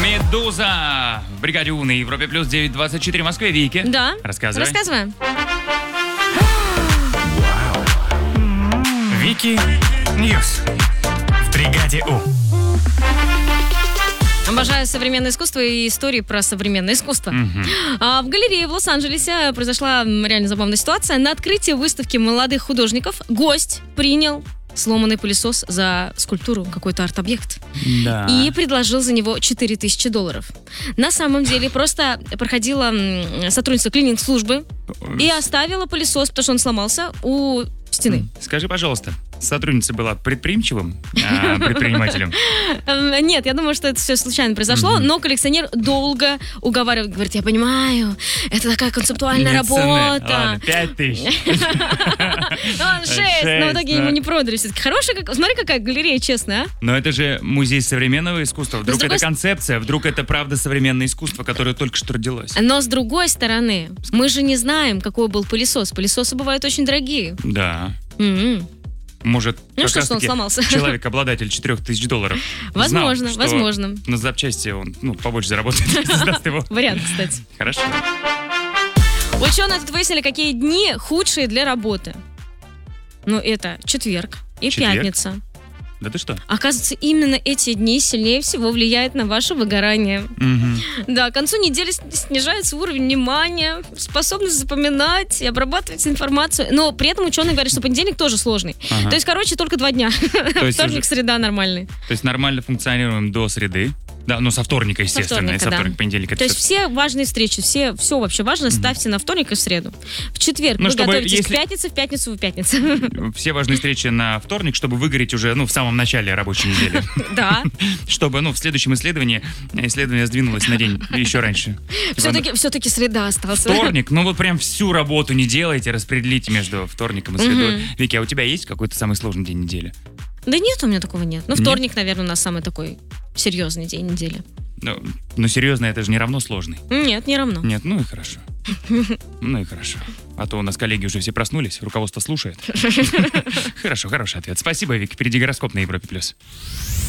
Медуза в бригаде У на Европе плюс 9:24 в Москве. Вики. Да. Рассказываем. Вики Ньюс в бригаде У. Обожаю современное искусство и истории про современное искусство. В галерее в Лос-Анджелесе произошла реально забавная ситуация. На открытии выставки молодых художников гость принял сломанный пылесос за скульптуру, какой-то арт-объект. Да. И предложил за него $4000. На самом деле просто проходила сотрудница клининг-службы и оставила пылесос, потому что он сломался, у стены. Скажи, пожалуйста, сотрудница была предприимчивым предпринимателем? Нет, я думаю, что это все случайно произошло, но коллекционер долго уговаривал, говорит, я понимаю, это такая концептуальная Нет цены. работа. Ладно, 5000. 6, но в итоге ему не продали. Все-таки хорошая, смотри, какая галерея, честно, а? Но это же музей современного искусства. Вдруг с другой это концепция, вдруг это правда современное искусство, которое только что родилось. Но с другой стороны, мы же не знаем, какой был пылесос. Пылесосы бывают очень дорогие. Да. М-м. Может, Ну как что, раз что он таки сломался? человек, обладатель $4000. Возможно, знал, что возможно. на запчасти он побольше заработает, если сдаст его. Вариант, кстати. Хорошо. Ученые тут выяснили, какие дни худшие для работы. Ну, это четверг и Четверг? пятница. Да ты что? Оказывается, именно эти дни сильнее всего влияют на ваше выгорание. Да, к концу недели снижается уровень внимания, способность запоминать и обрабатывать информацию. Но при этом ученые говорят, что понедельник тоже сложный. Ага. То есть, короче, только 2 дня. есть Вторник, уже- среда нормальный. То есть нормально функционируем до среды. Да, ну со вторника, естественно. вторника, Со да. вторника, понедельник. То есть все важные встречи, все вообще важно ставьте на вторник и в среду. В четверг Ну, вы чтобы готовитесь если- к пятнице, в пятницу вы пятница. Все важные встречи на вторник, чтобы выгореть уже в самом начале рабочей недели. Да. Чтобы в следующем исследование сдвинулось на день еще раньше. Типа, Все-таки среда остался. вторник, вот прям всю работу не делайте, распределите между вторником и средой. Вики, а у тебя есть какой-то самый сложный день недели? Да нет, у меня такого нет. Ну, Нет? вторник, наверное, у нас самый такой серьезный день недели. Ну, серьезно, это же не равно сложный. Нет, не равно. Нет, ну и хорошо. Ну и хорошо. А то у нас коллеги уже все проснулись, руководство слушает. Хорошо, хороший ответ. Спасибо, Вик. Впереди гороскоп на Европе+.